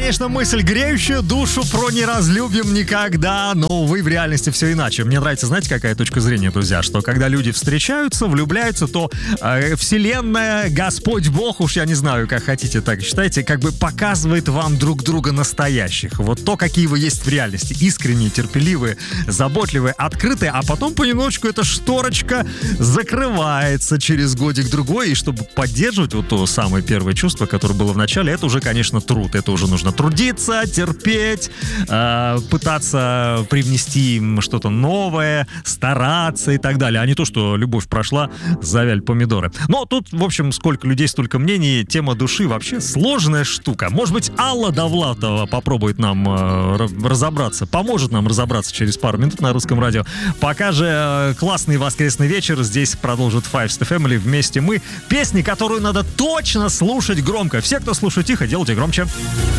конечно, мысль греющая душу, про не разлюбим никогда, но, увы, в реальности все иначе. Мне нравится, знаете, какая точка зрения, друзья, что когда люди встречаются, влюбляются, то Вселенная, Господь Бог, уж я не знаю, как хотите, так считайте, как бы показывает вам друг друга настоящих. Вот то, какие вы есть в реальности. Искренние, терпеливые, заботливые, открытые, а потом понемножечку эта шторочка закрывается через годик-другой, и чтобы поддерживать вот то самое первое чувство, которое было в начале, это уже, конечно, труд. Это уже нужно трудиться, терпеть, пытаться привнести им что-то новое, стараться и так далее, а не то, что любовь прошла, завяль помидоры. Но тут, в общем, сколько людей, столько мнений. Тема души вообще сложная штука. Может быть, Алла Довлатова попробует нам разобраться, поможет нам разобраться через пару минут на Русском радио. Пока же классный воскресный вечер. Здесь продолжит Five Star Family. Вместе мы. Песни, которую надо точно слушать громко. Все, кто слушает тихо, делайте громче.